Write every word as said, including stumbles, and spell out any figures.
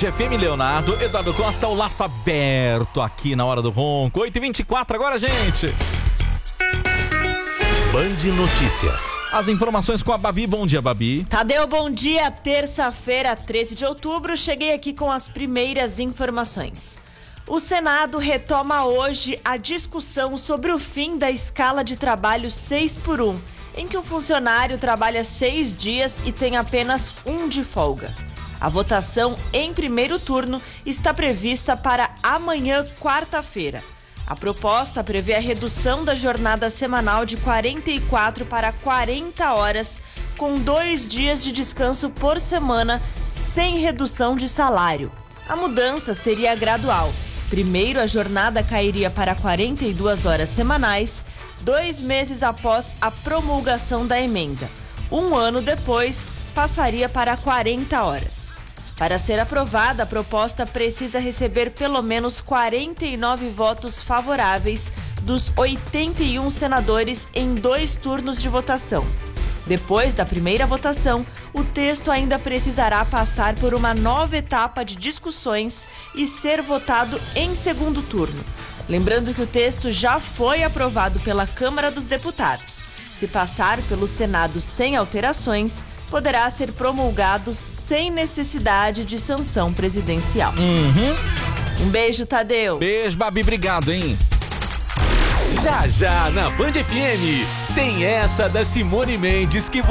F M Leonardo, Eduardo Costa, o laço aberto aqui na Hora do Ronco. oito e vinte e quatro agora, gente. Band Notícias. As informações com a Babi. Bom dia, Babi. Tadeu, bom dia. Terça-feira, treze de outubro. Cheguei aqui com as primeiras informações. O Senado retoma hoje a discussão sobre o fim da escala de trabalho seis por um, em que o funcionário trabalha seis dias e tem apenas um de folga. A votação em primeiro turno está prevista para amanhã, quarta-feira. A proposta prevê a redução da jornada semanal de quarenta e quatro para quarenta horas, com dois dias de descanso por semana, sem redução de salário. A mudança seria gradual. Primeiro, a jornada cairia para quarenta e duas horas semanais, dois meses após a promulgação da emenda. Um ano depois, passaria para quarenta horas. Para ser aprovada, a proposta precisa receber pelo menos quarenta e nove votos favoráveis dos oitenta e um senadores em dois turnos de votação. Depois da primeira votação, o texto ainda precisará passar por uma nova etapa de discussões e ser votado em segundo turno. Lembrando que o texto já foi aprovado pela Câmara dos Deputados. Se passar pelo Senado sem alterações, poderá ser promulgado sem necessidade de sanção presidencial. Uhum. Um beijo, Tadeu. Beijo, Babi. Obrigado, hein? Já, já, na Band F M, tem essa da Simone Mendes que você...